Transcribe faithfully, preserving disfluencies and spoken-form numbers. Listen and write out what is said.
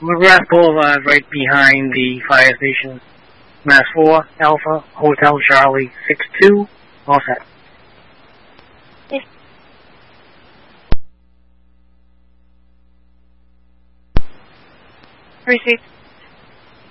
McGrath Boulevard, right behind the fire station. Mass four, Alpha, Hotel Charlie, six two, all set. Yes. Received.